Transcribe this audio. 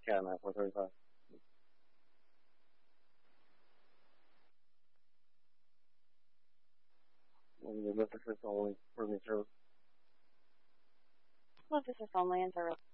Cat 9435. We'll be with assist only for me service. Well, this is only in service.